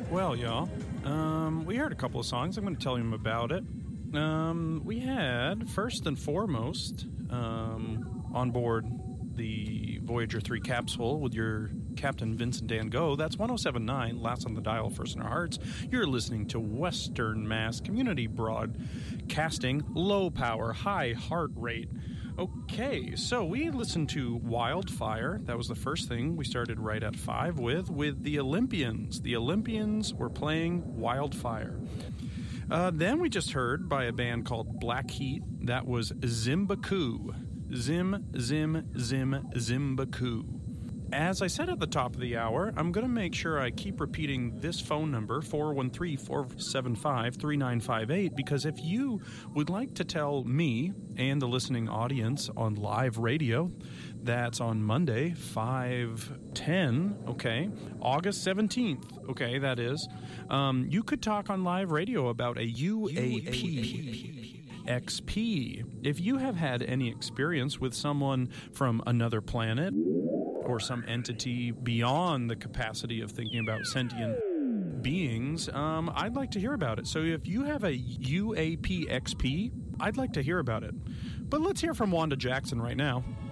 Well, y'all, we heard a couple of songs. I'm going to tell you about it. We had, first and foremost, on board the Voyager 3 capsule with your Captain Vincent Dan Go. That's 107.9, last on the dial, first in our hearts. You're listening to Western Mass Community Broadcasting, low power, high heart rate. Okay, so we listened to Wildfire. That was the first thing we started right at 5 with the Olympians. The Olympians were playing Wildfire. Then we just heard by a band called Black Heat. That was Zimbaku. Zimbaku. As I said at the top of the hour, I'm going to make sure I keep repeating this phone number, 413-475-3958, because if you would like to tell me and the listening audience on live radio, that's on Monday, 5/10, okay, August 17th, okay, that is, you could talk on live radio about a UAP XP. If you have had any experience with someone from another planet or some entity beyond the capacity of thinking about sentient beings, I'd like to hear about it. So if you have a UAP XP, I'd like to hear about it. But let's hear from Wanda Jackson right now.